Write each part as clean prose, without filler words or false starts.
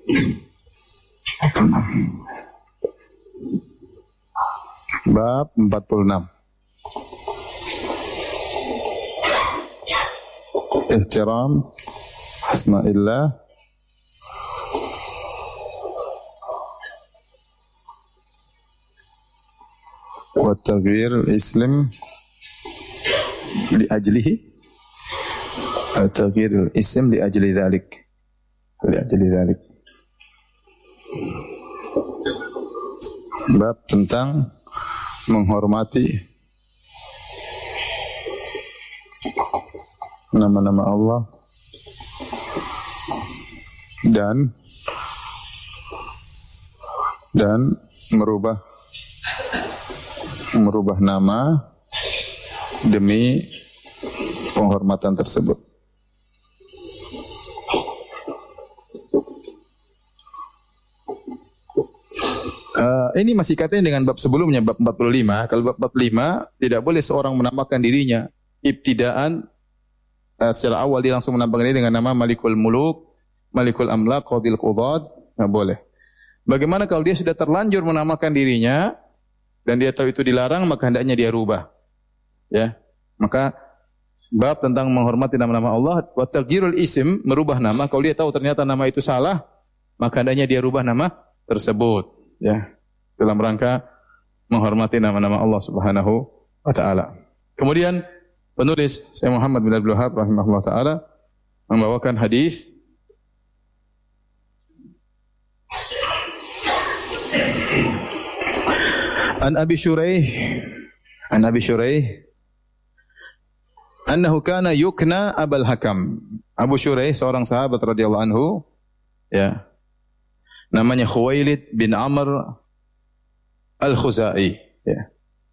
Bab 46. Ihtiram asma'illah wa taghyir al-ism li ajlihi, taghyir al-ism li ajli dhalik, bab tentang menghormati nama-nama Allah dan merubah nama demi penghormatan tersebut. Ini masih katanya dengan bab sebelumnya, bab 45. Kalau bab 45, tidak boleh seorang menamakan dirinya ibtidaan, secara awal dia langsung menamakan diri dengan nama Malikul Muluk, Malikul Amlak, Qadil Qudat, tidak boleh. Bagaimana kalau dia sudah terlanjur menamakan dirinya dan dia tahu itu dilarang, maka hendaknya dia rubah. Ya. Maka bab tentang menghormati nama-nama Allah, wa taghyirul ism, merubah nama. Kalau dia tahu ternyata nama itu salah, maka hendaknya dia rubah nama tersebut. Ya. Dalam rangka menghormati nama-nama Allah Subhanahu wa taala. Kemudian penulis Syekh Muhammad bin Abdul Wahhab rahimahullah taala membawakan hadis An Abi Shuraih annahu kana yukna Abul Hakam. Abu Shuraih seorang sahabat radhiyallahu anhu, ya. Namanya Khuwailid bin Amr Al-Khuzai, ya.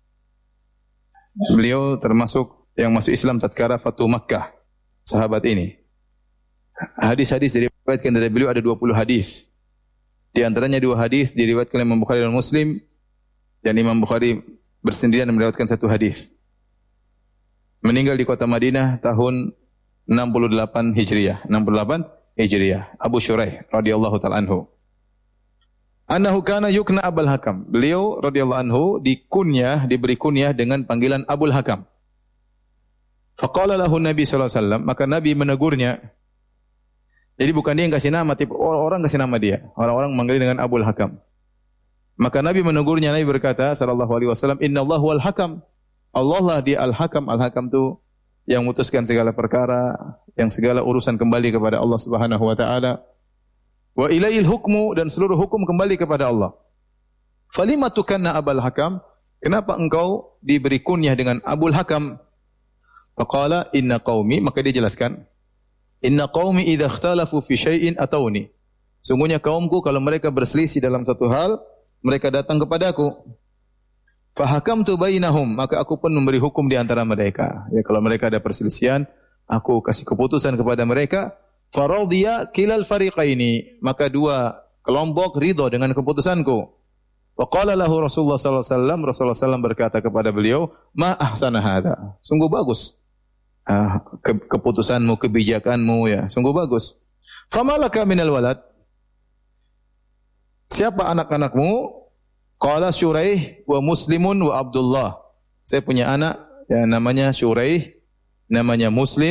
Beliau termasuk yang masuk Islam tatkala Fatu Makkah, sahabat ini. Hadis-hadis diriwayatkan dari beliau ada 20 hadis. Di antaranya 2 hadis diriwayatkan oleh Imam Bukhari dan Muslim, dan Imam Bukhari bersendirian meriwayatkan 1 hadis. Meninggal di kota Madinah tahun 68 Hijriah. Abu Shuraih radhiyallahu ta'ala anhu. Annahu kana yukna Abul Hakam. Beliau radhiyallahu anhu diberi kunyah dengan panggilan Abul Hakam. Faqala lahu Nabi sallallahu alaihi wasallam, maka Nabi menegurnya. Jadi bukan dia yang kasih nama, tapi orang kasih nama dia. Orang-orang memanggil dengan Abul Hakam. Maka Nabi menegurnya, Nabi berkata sallallahu alaihi wasallam, "Innallahu wal Hakam." Allah lah dia Al-Hakam. Al-Hakam itu yang memutuskan segala perkara, yang segala urusan kembali kepada Allah Subhanahu wa taala. Wa ilaihil hukmu, dan seluruh hukum kembali kepada Allah. Falima tukanna Abul Hakam? Kenapa engkau diberi kunyah dengan Abul Hakam? Faqala inna qaumi, maka dia jelaskan, inna qaumi idza ikhtalafu fi syai'in atawni. Sungguhnya kaumku kalau mereka berselisih dalam satu hal, mereka datang kepadaku. Fahakamtu bainahum, maka aku pun memberi hukum di antara mereka. Ya, kalau mereka ada perselisihan, aku kasih keputusan kepada mereka. Faradhiya kilal fariqaini, maka 2 kelompok ridha dengan keputusanku. Wa qala lahu Rasulullah sallallahu alaihi wasallam, Rasulullah sallallahu berkata kepada beliau, "Ma ahsana hadza." Sungguh bagus. Keputusanmu, kebijakanmu, ya, sungguh bagus. Famalaka minal walad? Siapa anak-anakmu? Qala Shuraih wa Muslimun wa Abdullah. Saya punya anak, ya, namanya Shuraih, namanya Muslim.